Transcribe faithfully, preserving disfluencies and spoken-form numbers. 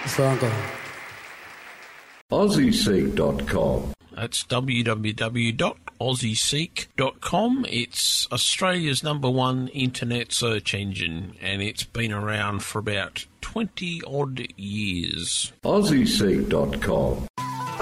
Franco. Aussie Seek dot com. That's w w w dot aussie seek dot com. It's Australia's number one internet search engine, and it's been around for about twenty odd years. Aussie Seek dot com.